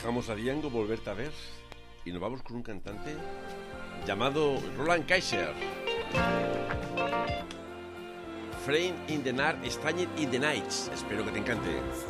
dejamos a Diango volverte a ver y nos vamos con un cantante llamado Roland Kaiser. Friend in the Night, Stranger in the Nights. Espero que te encante.